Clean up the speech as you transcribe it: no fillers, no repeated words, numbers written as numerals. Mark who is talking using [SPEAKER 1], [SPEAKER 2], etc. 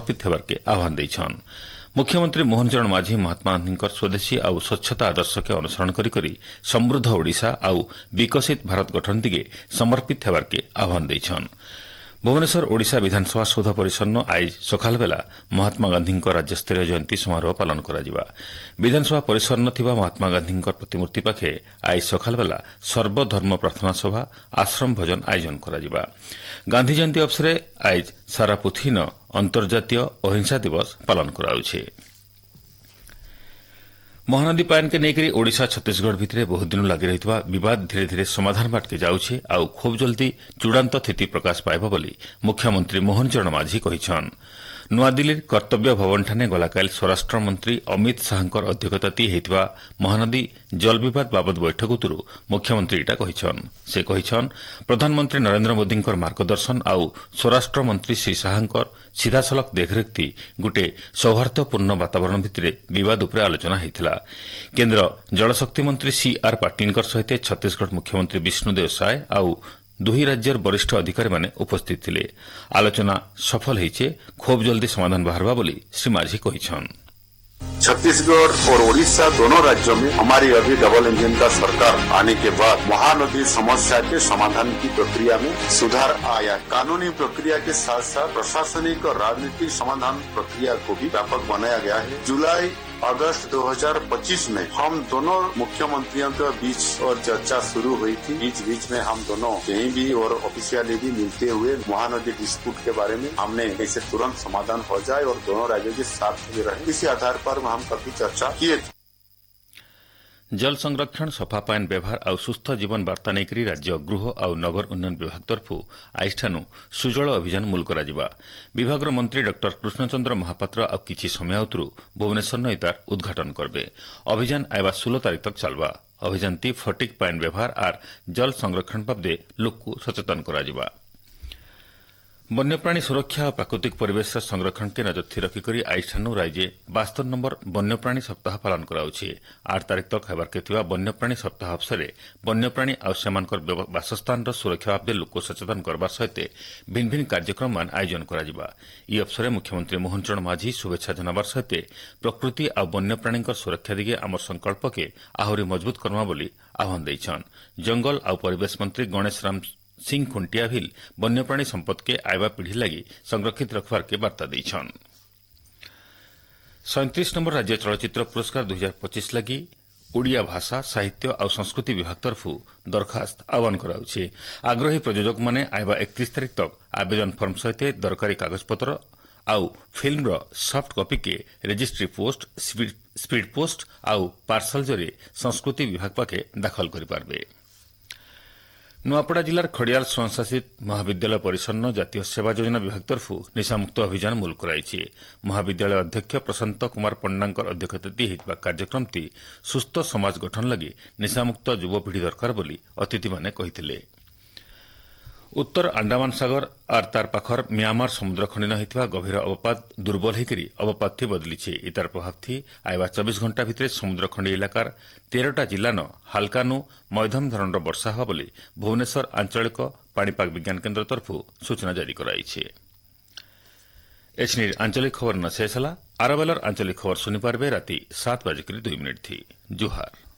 [SPEAKER 1] समर्पित हेबारके आह्वान दैछन्। मुख्यमंत्री मोहन चरण माझी महात्मा गांधी स्वदेशी आउ स्वच्छता आदर्श के अनुसरण करी समृद्ध ओडिशा आउ विकसित भारत गठन दिगे समर्पित हेबारके आह्वान दैछन्। भुवनेश्वर ओडिशा विधानसभा सौध परिसर आज सकाल बेला महात्मा गांधी राज्यस्तरीय जयंती समारोह पालन करा। विधानसभा परिसर नथिबा महात्मा गांधी प्रतिमूर्ति पाखे आज सकाल बेला सर्वधर्म प्रार्थना सभा आश्रम भजन आयोजन करा। गांधी जयंती अवसर आज सारा पृथ्वी न अंतर्जातीय अहिंसा दिवस पालन कराउछे। महानदी पायन के नेकरी ओडिशा छत्तीसगढ़ भितरे बहुत दिन लगी रही विवाद धीरे धीरे समाधान बाटके जाउछे आउ खूब जल्दी चूड़ांत स्थिति प्रकाश पाइब बोली मुख्यमंत्री मोहन चरण माझी कहिछन्। नुआदिल्ली कर्तव्य भवन ठाने गलाकाल स्वराष्ट्र मंत्री अमित शाहंकर अध्यक्षताती हेतिबा महानदी जल विवाद बाबद बैठक उतरु मुख्यमंत्री इटा कहिछन्। से कहिछन् प्रधानमंत्री नरेंद्र मोदींकर मार्गदर्शन आउ स्वराष्ट्र मंत्री श्री शाहंकर सीधासलख देखरेखती गोटे सौहार्दपूर्ण वातावरण भितरे विवाद उपरे आलोचना हेतिला। केन्द्र जलशक्ति मंत्री सीआर पाटिलकर सहित छत्तीसगढ़ मुख्यमंत्री विष्णुदेव साय आउ दुही राज्यर वरिष्ठ अधिकारी माने उपस्थित थिले। आलोचना सफल होइछे, खूब जल्दी समाधान बाहरबा बोली श्री माझी कहिछन्।
[SPEAKER 2] छत्तीसगढ़ और ओडिशा दोनों राज्यों में हमारी अभी डबल इंजन का सरकार आने के बाद महानदी समस्या के समाधान की प्रक्रिया में सुधार आया। कानूनी प्रक्रिया के साथ साथ प्रशासनिक और राजनीतिक समाधान प्रक्रिया को भी व्यापक बनाया गया है। जुलाई अगस्त 2025 में हम दोनों मुख्यमंत्रियों के बीच और चर्चा शुरू हुई थी। बीच में हम दोनों कहीं भी और ऑफिशियली भी मिलते हुए महानदी डिस्प्यूट के बारे में हमने कैसे तुरंत समाधान हो जाए और दोनों राज्यों के साथ भी रहे, इसी आधार पर हम काफी चर्चा किए थे।
[SPEAKER 1] जल संरक्षण सफा पायन व्यवहार आउ सुस्थ जीवन वार्ता नेकरी राज्य गृह आउ नगर उन्नयन विभाग तरफु आजठानु सुजल अभियान मूल करा। विभागर मंत्री डॉ कृष्णचंद्र महापात्र आउ किछि समय उतरु भुवनेश्वर न इतार उद्घाटन करबे। अभियान आइबा 16 तारिख तक चलबा। अभियानटी फटिक पायन व्यवहार आर जल संरक्षण बाबदे लोककु सचेतन करा। वन्यप्राणी सुरक्षा और प्राकृतिक परिवेश संरक्षण के नजर थी रखिक आजठानु राज्य 72 नंबर वन्यप्राणी सप्ताह पालन कराउछे। 8 तारिख तक हेबारके थिबा वन्यप्राणी सप्ताह अवसर वन्यप्राणी और सेमानकर बासस्थान सुरक्षा बाबदे लोक सचेतन करबा सहित भिन्न भिन्न कार्यक्रम मान आयोजन करा। ई अवसर मुख्यमंत्री मोहन चरण माझी शुभेच्छा जनाबार सहित प्रकृति और वन्यप्राणी सुरक्षा दिगे आम संकल्प के आहरी मजबूत करमा बोली आह्वान दैछन्। जंगल और परिवेश मंत्री गणेश राम सिंह खुंटिया भी वन्यप्राणी संपद के आयवा पीढ़ी लगी संरक्षित रखबार के वार्ता दैछन्। 37 नंबर राज्य चलचित्र पुरस्कार 2025 लगी ओडिया भाषा साहित्य और संस्कृति विभाग तरफु दरखास्त आह्वान कराउछे। आग्रही प्रयोजक माने आयवा 31 तारिख तक आवेदन फर्म सहित दरकारी कागजपत्र आउ फिल्म सॉफ्ट कॉपी के रजिस्ट्री पोस्ट स्पीड पोस्ट आउ पार्सल जरिए संस्कृति विभाग पाखे दाखल करिपारबे। नुआपड़ा जिलार खड़ियाल स्वयंशासित महाविद्यालय परिसर जातीय सेवा योजना विभाग तरफु निशामुक्त अभियान मूल कराइछे। महाविद्यालय अध्यक्ष प्रशांत कुमार पंडांकर अध्यक्षताती हेतिबा कार्यक्रमटी सुस्थ समाज गठन लगी निशामुक्त युवपीढ़ी दरकार बोली अतिथि माने कहिथिले। उत्तर अंडमान सागर और तार पाखर म्यांमार समुद्र खंडन होता गभीर अवपात दुर्बल होकर अवपात बदली इतार प्रभाव थी आयवा 24 घंटा भितर समुद्र खंडी इलाकार 13टा जिला न हालकानु मध्यम धरणर वर्षा हवा बोली भुवनेश्वर आंचलिक पाणीपाग विज्ञान केन्द्र तरफु सूचना जारी कराइछे। एचनी आंचलिक खबर न शेष होला। आरबेलर आंचलिक खबर सुनिपारबे राति 7:02 थी। जुहार।